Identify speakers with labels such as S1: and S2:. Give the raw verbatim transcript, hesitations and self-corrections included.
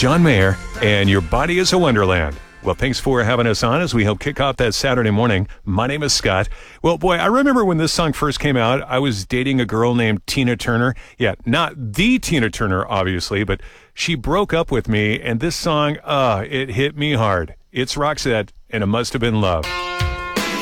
S1: John Mayer, and Your Body is a Wonderland. Well, thanks for having us on as we help kick off that Saturday morning. My name is Scott. Well, boy, I remember when this song first came out, I was dating a girl named Tina Turner. Yeah, not the Tina Turner, obviously, but she broke up with me, and this song, uh, it hit me hard. It's Roxette, and It Must Have Been Love.